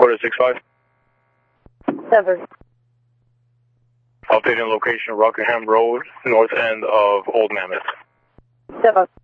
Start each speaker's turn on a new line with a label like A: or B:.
A: Quarter 65.
B: 7.
A: Updating location, Rockingham Road, north end of Old Mammoth.
B: 7.